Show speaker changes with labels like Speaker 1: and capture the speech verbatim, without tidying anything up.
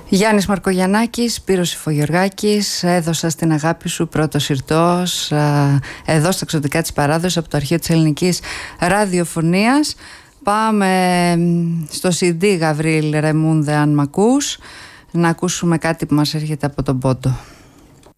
Speaker 1: Γιάννης Μαρκογιαννάκης, Σπύρος Υφογεωργάκης, έδωσα στην αγάπη σου, πρώτος ηρτός, εδώ στα εξωτικά της παράδοσης από το αρχείο της ελληνικής ραδιοφωνίας. Πάμε στο σι ντι Γαβρίλ Ρεμούντε αν μ' ακούς, να ακούσουμε κάτι που μας έρχεται από τον Πόντο.